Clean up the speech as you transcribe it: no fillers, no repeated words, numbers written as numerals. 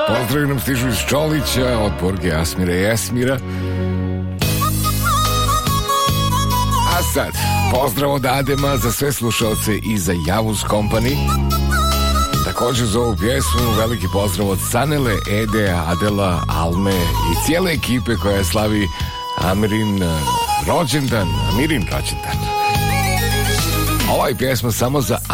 Pozdrav nam stižu iz Čolića od Borge Asmira i Esmira. A sad, pozdrav od Adema za sve slušalce i za Javuz Company. Također za ovu pjesmu veliki pozdrav od Sanele, Ede, Adela, Alme i cijele ekipe koja slavi Amirin rođendan. Ova je pjesma samo za